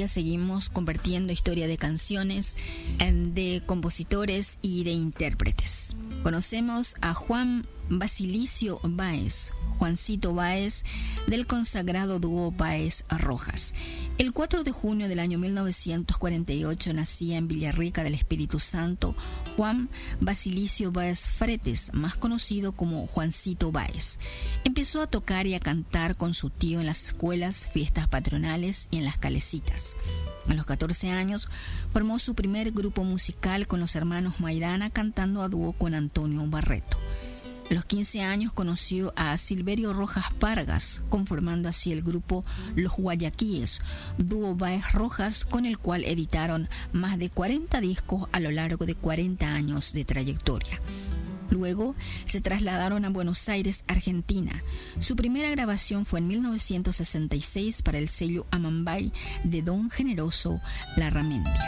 día seguimos compartiendo historia de canciones, de compositores y de intérpretes. Conocemos a Juan Basilicio Báez, Juancito Báez, del consagrado dúo Báez Rojas. El 4 de junio del año 1948 nacía en Villarrica del Espíritu Santo Juan Basilicio Báez Fretes, más conocido como Juancito Báez. Empezó a tocar y a cantar con su tío en las escuelas, fiestas patronales y en las calecitas. A los 14 años formó su primer grupo musical con los hermanos Maidana, cantando a dúo con Antonio Barreto. A los 15 años conoció a Silverio Rojas Vargas, conformando así el grupo Los Guayaquíes, dúo Báez Rojas, con el cual editaron más de 40 discos a lo largo de 40 años de trayectoria. Luego se trasladaron a Buenos Aires, Argentina. Su primera grabación fue en 1966 para el sello Amambay de Don Generoso Larramendia.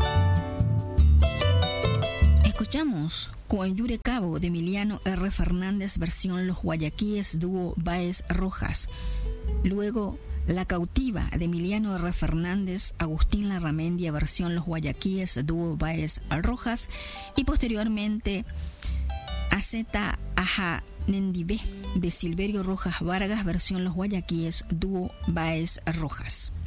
Escuchamos Coanyure Cabo de Emiliano R. Fernández, versión Los Guayaquíes, dúo Báez Rojas. Luego La Cautiva de Emiliano R. Fernández, Agustín Larramendia, versión Los Guayaquíes, dúo Báez Rojas. Y posteriormente Azeta Aja Nendibé de Silverio Rojas Vargas, versión Los Guayaquíes, dúo Báez Rojas.